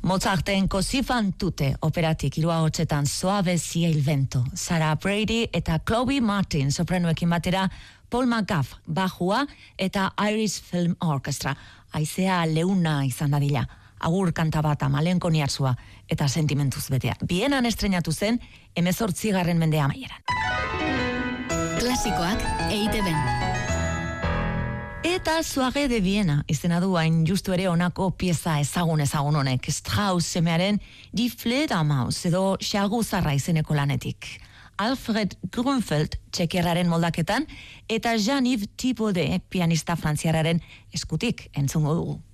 Mozarten Così fan tutte operatik 2008etan Soave sia il vento. Sarah Brady eta Chloe Martin sopranoekin batera Paul McGuff bajua eta Irish Film Orchestra. Aizea leuna izan dadila. Agur kanta bat malenkoniarsua eta sentimentuz betea. Bienan estrenatu zen 18. mende amaieran. Klasikoak EITB-n. Eta Soirée de Viena izena du hain justu ere honako pieza ezagun honek. Strauss semearen Die Fledermaus edo xaguzarra izeneko lanetik. Alfred Grünfeld txekierraren moldaketan eta Jean-Yves Thibaudet pianista frantziarraren eskutik entzungo dugu.